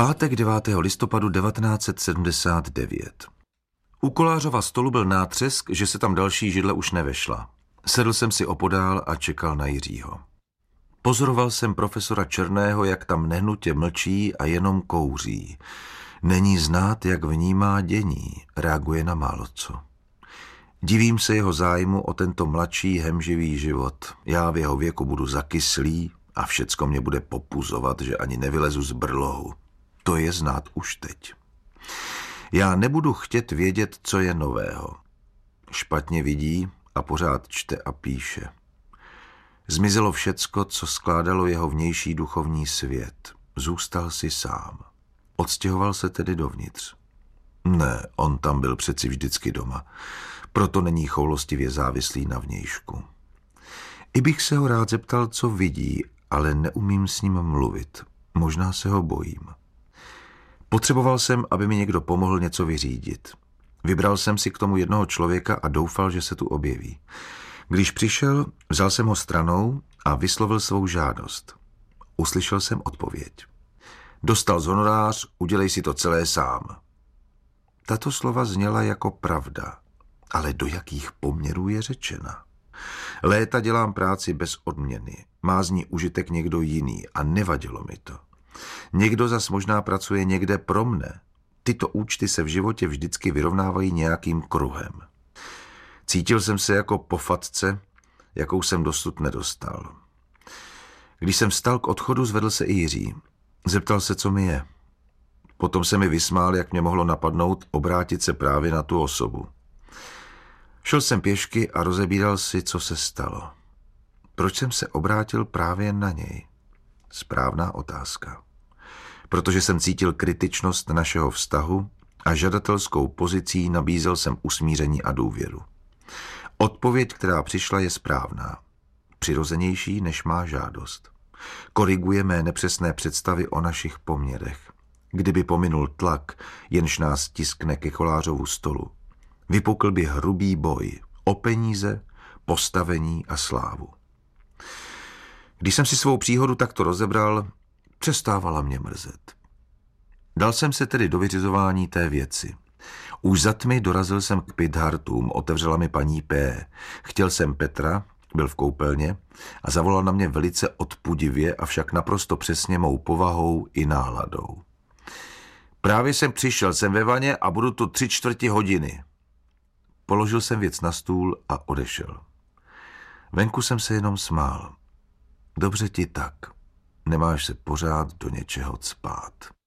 Pátek 9. listopadu 1979. U Kolářova stolu byl nátřesk, že se tam další židle už nevešla. Sedl jsem si opodál a čekal na Jiřího. Pozoroval jsem profesora Černého, jak tam nehnutě mlčí a jenom kouří. Není znát, jak vnímá dění, reaguje na máloco. Divím se jeho zájmu o tento mladší hemživý život. Já v jeho věku budu zakyslý a všecko mě bude popuzovat, že ani nevylezu z brlohu. To je znát už teď. Já nebudu chtět vědět, co je nového. Špatně vidí a pořád čte a píše. Zmizelo všecko, co skládalo jeho vnější duchovní svět. Zůstal si sám. Odstěhoval se tedy dovnitř. Ne, on tam byl přeci vždycky doma. Proto není choulostivě závislý na vnějšku. I bych se ho rád zeptal, co vidí, ale neumím s ním mluvit. Možná se ho bojím. Potřeboval jsem, aby mi někdo pomohl něco vyřídit. Vybral jsem si k tomu jednoho člověka a doufal, že se tu objeví. Když přišel, vzal jsem ho stranou a vyslovil svou žádost. Uslyšel jsem odpověď. Dostal z honorář, udělej si to celé sám. Tato slova zněla jako pravda, ale do jakých poměrů je řečena? Léta dělám práci bez odměny, má z ní užitek někdo jiný a nevadilo mi to. Někdo zas možná pracuje někde pro mne. Tyto účty se v životě vždycky vyrovnávají nějakým kruhem. Cítil jsem se jako po fatce, jakou jsem dosud nedostal. Když jsem vstal k odchodu, zvedl se i Jiří. Zeptal se, co mi je. Potom se mi vysmál, jak mě mohlo napadnout obrátit se právě na tu osobu. Šel jsem pěšky a rozebíral si, co se stalo. Proč jsem se obrátil právě na něj? Správná otázka. Protože jsem cítil kritičnost našeho vztahu a žadatelskou pozicí nabízel jsem usmíření a důvěru. Odpověď, která přišla, je správná. Přirozenější, než má žádost. Koriguje mé nepřesné představy o našich poměrech. Kdyby pominul tlak, jenž nás tiskne ke Kolářovu stolu, vypukl by hrubý boj o peníze, postavení a slávu. Když jsem si svou příhodu takto rozebral, přestávala mě mrzet. Dal jsem se tedy do vyřizování té věci. Už za tmy dorazil jsem k Pidhartům, otevřela mi paní P. Chtěl jsem Petra, byl v koupelně a zavolal na mě velice odpudivě, avšak naprosto přesně mou povahou i náladou. Právě jsem přišel, jsem ve vaně a budu tu 3/4 hodiny. Položil jsem věc na stůl a odešel. Venku jsem se jenom smál. Dobře ti tak. Nemáš se pořád do něčeho cpát.